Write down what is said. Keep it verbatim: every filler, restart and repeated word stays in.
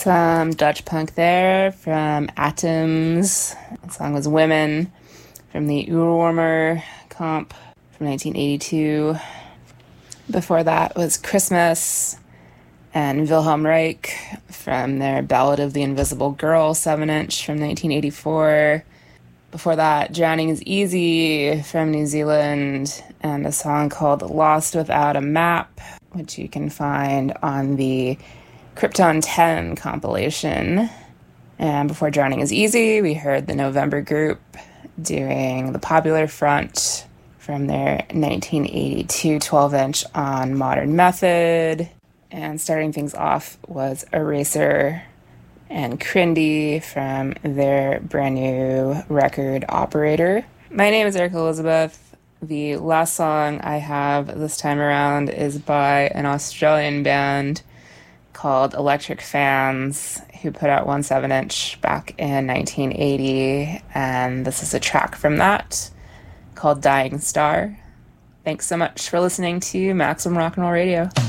some Dutch punk there from Atoms. The song was Women from the Oorwormer comp from nineteen eighty-two. Before that was Christmas and Wilhelm Reich from their Ballad of the Invisible Girl seven inch from nineteen eighty-four. Before that, Drowning is Easy from New Zealand, and a song called Lost Without a Map, which you can find on the Krypton ten compilation. And before Drowning is Easy, we heard the November Group doing The Popular Front from their nineteen eighty-two twelve inch on Modern Method. And starting things off was Eraser and Crindy from their brand new record Operator. My name is Erica Elizabeth. The last song I have this time around is by an Australian band called Electric Fans, who put out one seven inch back in nineteen eighty, and this is a track from that called Dying Star. Thanks so much for listening to Maximum Rock and Roll Radio.